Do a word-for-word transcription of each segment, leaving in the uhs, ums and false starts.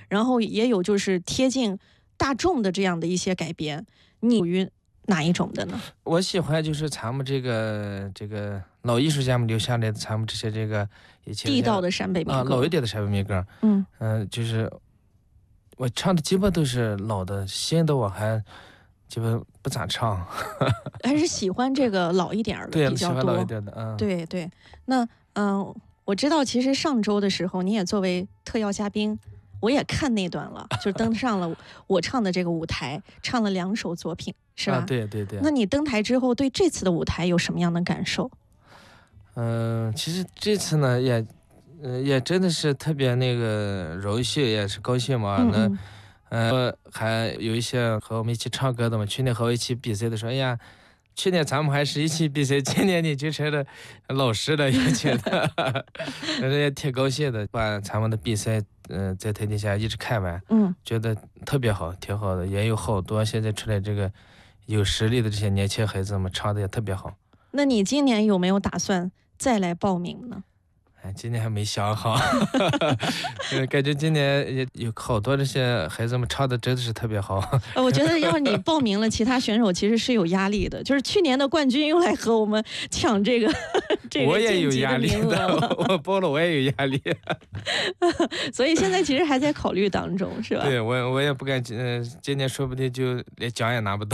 然后也有就是贴近大众的这样的一些改编，你属于哪一种的呢？ 我喜欢就是咱们这个这个老艺术家们留下来的咱们这些这个以前地道的陕北民歌啊，老一点的陕北民歌。 嗯嗯、呃，就是我唱的基本都是老的，新的我还基本不咋唱。 还是喜欢这个老一点的对， 比较多。 喜欢老一点的，嗯， 对对。那嗯、呃，我知道，其实上周的时候，你也作为特邀嘉宾，我也看那段了，就登上了我唱的这个舞台，唱了两首作品，是吧？ 啊、对对对。 那你登台之后，对这次的舞台有什么样的感受？ 嗯、呃，其实这次呢，也，呃，也真的是特别那个荣幸，也是高兴嘛。 嗯那，呃，还有一些和我们一起唱歌的嘛，去年和我一起比赛的说，哎呀。去年咱们还是一起比赛，今年你就成了老师了，也觉得，反正也挺高兴的，把咱们的比赛，嗯、呃，在台底下一直看完， 嗯， 觉得特别好，挺好的，也有好多现在出来这个有实力的这些年轻孩子们唱的也特别好。 那你今年有没有打算再来报名呢？ 哎，今年还没想好，感觉今年也有好多这些孩子们唱的真的是特别好。 呃，我觉得要是你报名了，其他选手其实是有压力的，就是去年的冠军又来和我们抢这个这个我也有压力的， 我报了我也有压力， 所以现在其实还在考虑当中，是吧？ 对，我我也不敢，嗯、呃，今年说不定就连奖也拿不到。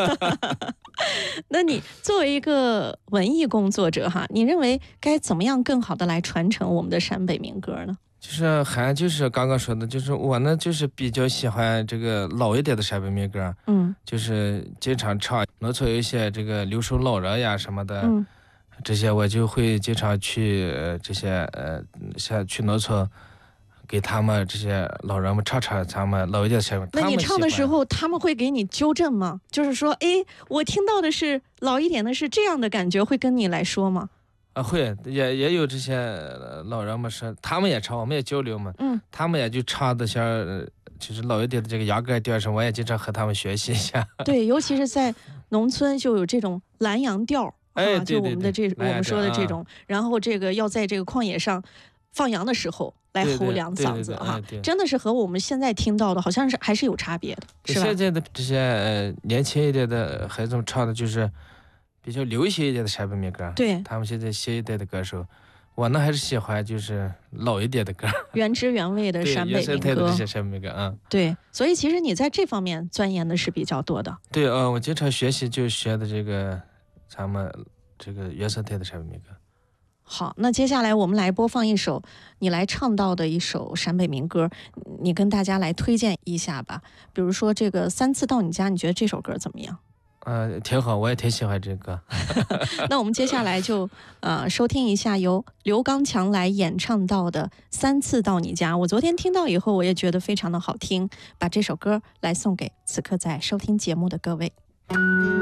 那你作为一个文艺工作者哈，你认为该怎么样更好的来传承我们的陕北民歌呢？ 就是还就是刚刚说的，就是我呢就是比较喜欢这个老一点的陕北民歌， 嗯， 就是经常唱，农村有一些这个留守老人呀什么的， 嗯， 这些我就会经常去、呃、这些呃像去农村。给他们这些老人们唱唱咱们老一点的陕北。 那你唱的时候，他们会给你纠正吗？就是说，哎，我听到的是老一点的，是这样的感觉，会跟你来说吗？ 啊，会，也也有这些老人们是，他们也唱，我们也交流嘛。 嗯， 他们也就唱的像，就是老一点的这个秧歌调上，我也经常和他们学习一下。 对，尤其是在农村就有这种蓝洋调， 哎， 啊、就我们的这对对对我们说的这种、啊，然后这个要在这个旷野上放羊的时候。来吼两嗓子哈，真的是和我们现在听到的好像是还是有差别的，是吧？ 现在的这些呃年轻一点的孩子们唱的就是比较流行一点的陕北民歌， 对， 他们现在新一代的歌手，我呢还是喜欢就是老一点的歌， 原汁原味的陕北民歌， 的这些陕北民歌啊、嗯。 对，所以其实你在这方面钻研的是比较多的。 对啊、呃，我经常学习就学的这个咱们这个原生态的陕北民歌。 好，那接下来我们来播放一首你来唱到的一首陕北民歌，你跟大家来推荐一下吧。比如说这个三次到你家，你觉得这首歌怎么样？ 呃，挺好，我也挺喜欢这个。 那我们接下来就呃收听一下由刘刚强来演唱到的《三次到你家》。我昨天听到以后，我也觉得非常的好听，把这首歌来送给此刻在收听节目的各位。